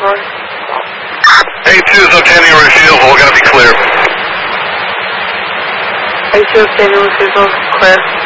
report. 82 is obtaining a refusal. We're going to be clear. 82 obtaining refusal. Clear.